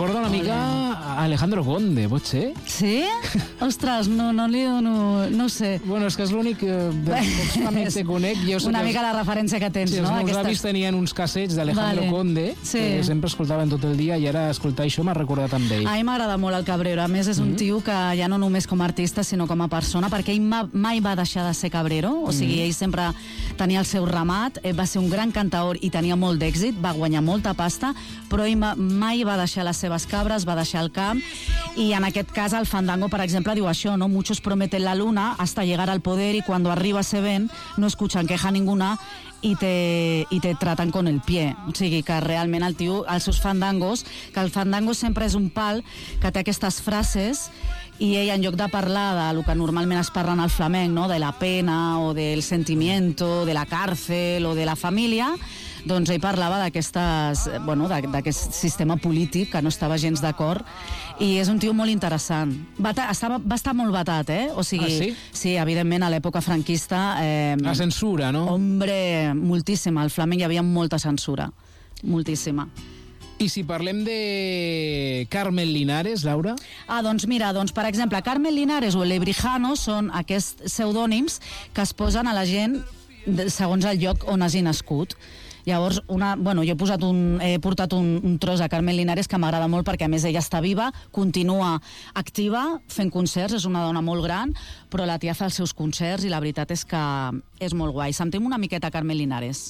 recorda una mica a Alejandro Conde, pot ser? Sí? Ostres, no li dono... No ho sé. Bueno, és que és l'únic dels pocs amics que conec. Una mica la referència que tens, sí, no? Els meus avis tenien uns cassets d'Alejandro Conde que sempre escoltaven tot el dia i ara escoltar això m'ha recordat amb ell. A mi m'agrada molt el Cabrero. A més, és un tio que ja no només com a artista, sinó com a persona, perquè ell mai va deixar de ser cabrero, o sigui, ell sempre tenia el seu ramat, va ser un gran cantaor i tenia molt d'èxit, va guanyar molta pasta, però ell mai va deixar les seves cabres, va deixar el camp, i en aquest cas el fandango, per exemple, diu això, no? Muchos prometen la luna hasta llegar al poder y cuando arriba se ven, no escuchan queja ninguna i te tratan con el pie. O sigui que realment el tio, els seus fandangos, que el fandango sempre és un pal que té aquestes frases i ell, en lloc de parlar del que normalment es parla en el flamenc, no? De la pena o del sentimiento, de la càrcel o de la família, doncs ell parlava d'aquest sistema polític que no estava gens d'acord, i és un tio molt interessant. Va estar molt vetat, O sigui, sí, evidentment, a l'època franquista... La censura, no? Hombre, moltíssima. Al flamenc hi havia molta censura. Moltíssima. I si parlem de Carmen Linares, Laura? Doncs mira, per exemple, Carmen Linares o Lebrijano són aquests pseudònims que es posen a la gent segons el lloc on hagi nascut. Llavors, jo he portat un tros a Carmen Linares que m'agrada molt perquè, a més, ella està viva, continua activa, fent concerts, és una dona molt gran, però la tia fa els seus concerts i la veritat és que és molt guai. Sentim una miqueta Carmen Linares.